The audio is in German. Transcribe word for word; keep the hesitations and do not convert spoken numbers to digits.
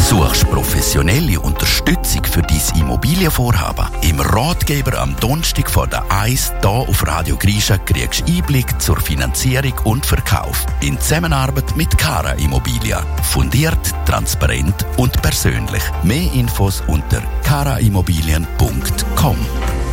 Suchst professionelle Unterstützung für dein Immobilienvorhaben? Im Ratgeber am Donnerstag vor der Eis hier auf Radio Grisha kriegst du Einblick zur Finanzierung und Verkauf in Zusammenarbeit mit Cara Immobilien. Fundiert, transparent und persönlich. Mehr Infos unter cara immobilien punkt com.